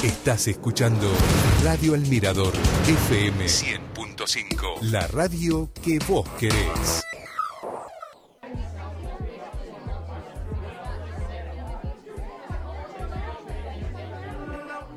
Estás escuchando Radio El Mirador, FM 100.5. La radio que vos querés.